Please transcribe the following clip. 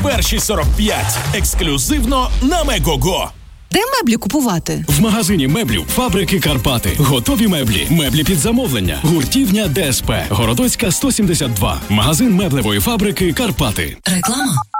перші 45. Ексклюзивно на Мегого. Де меблі купувати? В магазині меблів фабрики Карпати. Готові меблі. Меблі під замовлення. Гуртівня ДСП. Городоцька, 172. Магазин меблевої фабрики Карпати. Реклама.